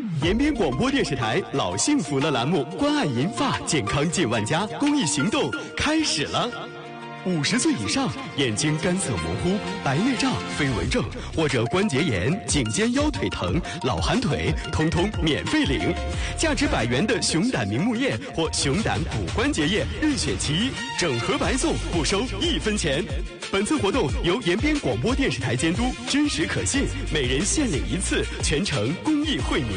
延边广播电视台老幸福了栏目，关爱银发，健康近万家公益行动开始了。50岁以上，眼睛干涩模糊、白内障、飞蚊症或者关节炎、颈肩腰腿疼、老寒腿，通通免费领。价值100元的熊胆明目液或熊胆骨关节液任选其一，整盒白送，不收1分钱。本次活动由延边广播电视台监督，真实可信，每人限领1次，全程公益惠民。